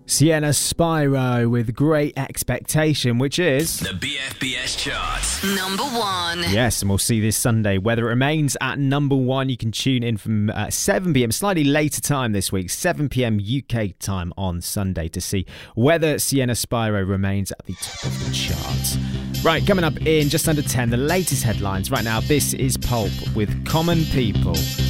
Sienna Spyro with Great Expectation, which is the BFBS chart. Number 1. Yes, and we'll see this Sunday whether it remains at number 1. You can tune in from 7 p.m, slightly later time this week, 7 p.m. UK time on Sunday to see whether Sienna Spyro remains at the top of the charts. Right, coming up in just under 10, the latest headlines. Right now, this is Pulp with Common People.